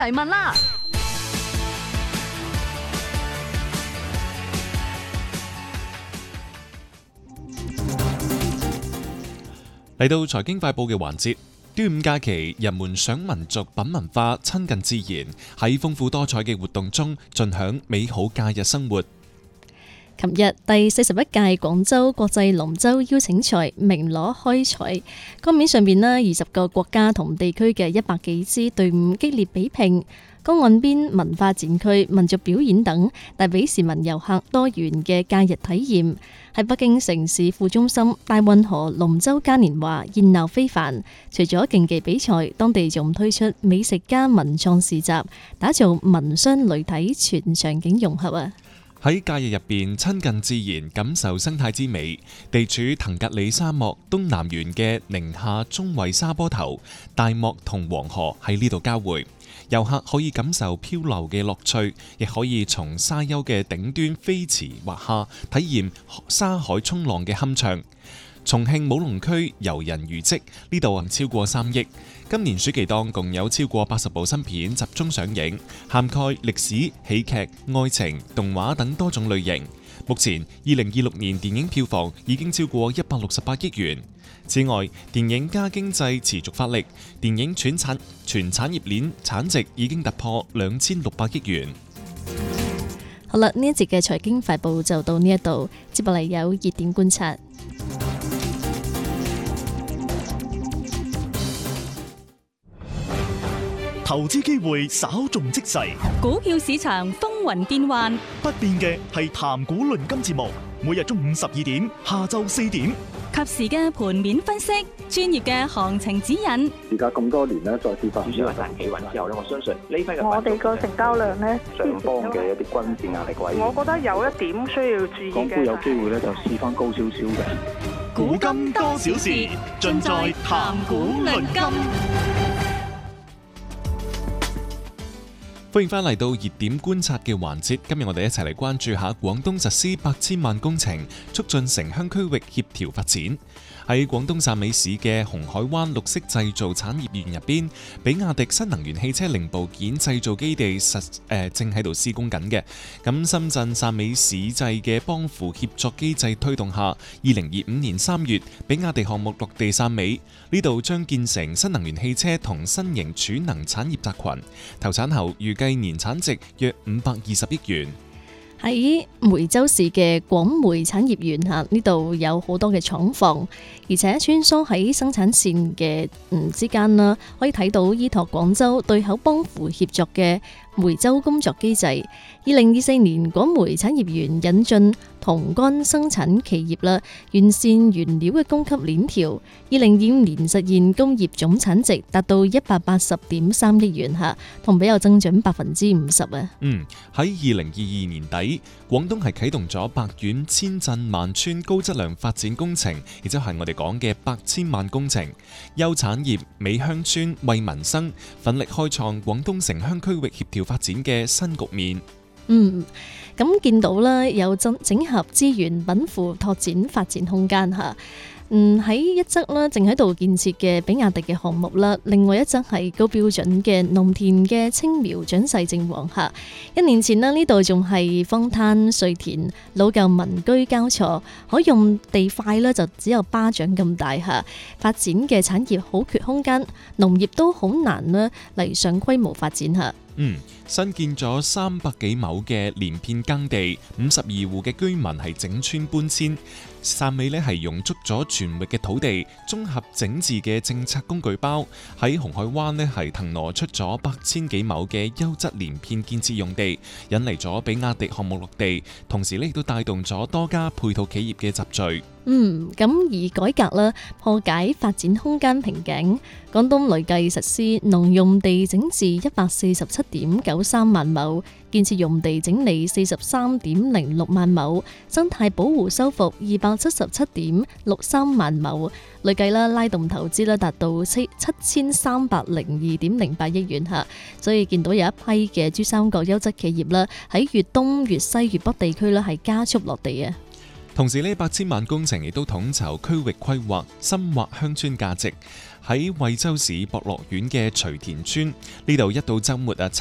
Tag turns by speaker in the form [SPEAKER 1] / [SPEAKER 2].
[SPEAKER 1] 提問啦！
[SPEAKER 2] 嚟到財經快報嘅環節，端午假期，人們賞民族品文化，親近自然，喺豐富多彩嘅活動中盡享美好假日生活。
[SPEAKER 3] 琴日第41屆廣州國際龍舟邀請賽鳴鑼開賽，江面上邊20個國家同地區嘅100幾支隊伍激烈比拼，江岸邊文化展區、民族表演等，帶俾市民遊客多元嘅假日體驗。喺北京城市副中心大運河龍舟嘉年華熱鬧非凡，除咗競技比賽，當地仲推出美食加文創市集，打造文商旅體全場景融合啊！
[SPEAKER 2] 喺假日入邊親近自然，感受生態之美。地處騰格里沙漠東南緣嘅寧夏中衛沙坡頭，大漠同黃河喺呢度交匯，遊客可以感受漂流嘅樂趣，亦可以從沙丘嘅頂端飛馳滑下，體驗沙海衝浪嘅酣暢。重慶武隆區遊人如織，呢度超過3億。今年暑期檔共有超過80部新片集中上映，涵蓋歷史、喜劇、愛情、動畫等多種類型。目前2026年電影票房已經超過168億元。此外，電影加經濟持續發力，電影全產業鏈產值已經突破2600億元。
[SPEAKER 3] 好啦，呢一節嘅財經快報就到呢一度，接落嚟有熱點觀察。
[SPEAKER 4] 投資機會稍縱即逝，
[SPEAKER 5] 股票市場風雲變幻，
[SPEAKER 4] 不變嘅係談股論金節目，每日中午12點、下晝4點，
[SPEAKER 5] 及時嘅盤面分析，專業嘅行情指引。
[SPEAKER 6] 而家咁多年咧，再跌翻，
[SPEAKER 7] 主要係大企穩之後咧，我相信呢批嘅
[SPEAKER 8] 我哋個成交量咧，
[SPEAKER 6] 上方嘅一啲均線壓力位，
[SPEAKER 8] 我覺得有一點需要注意嘅。
[SPEAKER 6] 港股有機會咧，就試翻高少少嘅。
[SPEAKER 4] 股金多少時，盡在談股論金。
[SPEAKER 2] 歡迎翻嚟到熱點觀察嘅環節，今日我哋一齊嚟關注下廣東實施8000萬工程，促進城鄉區域協調發展。喺廣東汕尾市嘅紅海灣綠色製造產業園入邊，比亞迪新能源汽車零部件製造基地正喺度施工緊嘅。咁深圳汕尾市際嘅幫扶協作機制推動下，2025年3月，比亞迪項目落地汕尾，呢度將建成新能源汽車同新型儲能產業集群，投產後預計年產值約520億元。
[SPEAKER 3] 喺梅州市嘅廣梅產業園下，呢度有好多嘅廠房，而且穿梭喺生產線嘅之間啦，可以睇到依託廣州對口幫扶協作嘅梅州工作機制。2024年，廣梅產業園引進銅杆生產企業啦，完善原料嘅供給鏈條。2025年實現工業總產值達到180.3億元下，同比有增長50%啊。
[SPEAKER 2] 喺2022年底，廣東係啟動咗百縣千鎮萬村高質量發展工程，亦即係我哋講嘅8000萬工程，優產業、美鄉村、惠民生，奮力開創廣東城鄉區域協調發展嘅新局面。
[SPEAKER 3] 咁見到啦，有整合資源，稟賦拓展發展空間嚇。喺一則啦，正喺度建設嘅比亞迪嘅項目啦，另外一則係高標準嘅農田嘅青苗長勢正旺嚇。1年前呢度仲係荒灘碎田，老舊民居交錯，可用地塊呢就只有巴掌咁大嚇。發展嘅產業好缺空間，農業都好難呢嚟上規模發展嚇。
[SPEAKER 2] 新建咗300幾畝嘅連片耕地，52戶嘅居民係整村搬遷。汕尾係用足咗全域嘅土地，綜合整治嘅政策工具包，喺紅海灣係騰挪出咗8000幾畝嘅優質連片建設用地，引嚟咗比亞迪項目落地，同時亦都帶動咗多家配套企業嘅集聚。
[SPEAKER 3] 咁而改革啦，破解發展空間瓶頸，廣東累計實施農用地整治147.93萬畝，建設用地整理43.06萬畝，生態保護修復277.63萬畝，累計啦拉動投資啦達到7302.08億元嚇，所以見到有一批嘅珠三角優質企業啦喺粵東、粵西、粵北地區啦係加速落地啊。
[SPEAKER 2] 同時呢8000萬工程亦都統籌區域規劃，深化鄉村價值。 喺惠州市博樂縣嘅徐田村，呢度一到週末